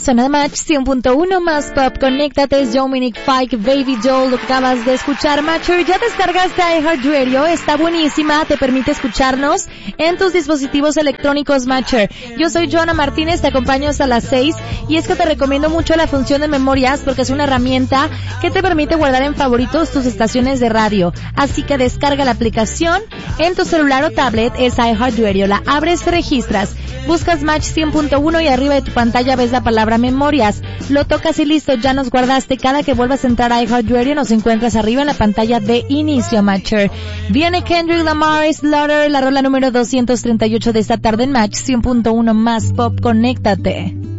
Zona de Match 100.1 más pop. Conéctate, es Dominic Fike, Baby Doll, lo que acabas de escuchar. Matcher, ya descargaste iHeartRadio, está buenísima, te permite escucharnos en tus dispositivos electrónicos Matcher. Yo soy Joana Martínez, te acompaño hasta las 6 y es que te recomiendo mucho la función de memorias porque es una herramienta que te permite guardar en favoritos tus estaciones de radio. Así que descarga la aplicación en tu celular o tablet, es iHeartRadio, la abres, te registras, buscas Match 100.1 y arriba de tu pantalla ves la palabra memorias, lo tocas y listo, ya nos guardaste. Cada que vuelvas a entrar a iHeartRadio nos encuentras arriba en la pantalla de inicio Matcher. Viene Kendrick Lamar, Slaughter, la rola número 238 de esta tarde en Match 100.1 más pop. Conéctate.